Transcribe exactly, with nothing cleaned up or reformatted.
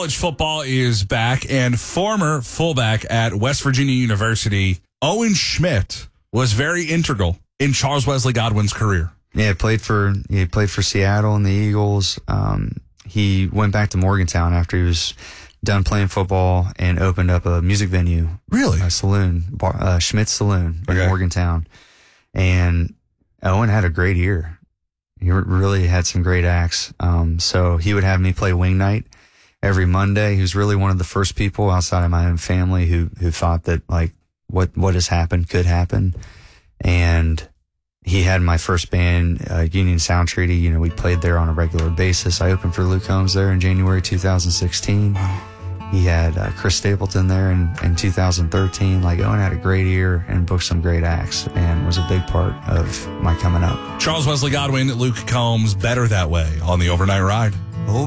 College football is back, and former fullback at West Virginia University, Owen Schmidt, was very integral in Charles Wesley Godwin's career. Yeah, played for he played for Seattle and the Eagles. Um, he went back to Morgantown after he was done playing football and opened up a music venue. Really? A saloon, bar, uh, Schmidt's Saloon in Okay. Morgantown. And Owen had a great year. He really had some great acts. Um, so he would have me play wing night every Monday. He was really one of the first people outside of my own family who, who thought that like what, what has happened could happen. And he had my first band, uh, Union Sound Treaty. You know, we played there on a regular basis. I opened for Luke Combs there in January two thousand sixteen. He had uh, Chris Stapleton there in, in two thousand thirteen. Like, Owen had a great year and booked some great acts and was a big part of my coming up. Charles Wesley Godwin, Luke Combs, Better That Way on the Overnight Ride.